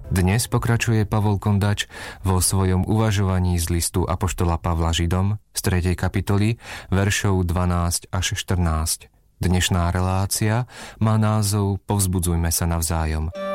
Dnes pokračuje Pavol Kondač vo svojom uvažovaní z listu apoštola Pavla Židom z 3. kapitoly, veršov 12 až 14. Dnešná relácia má názov Povzbudzujme sa navzájom.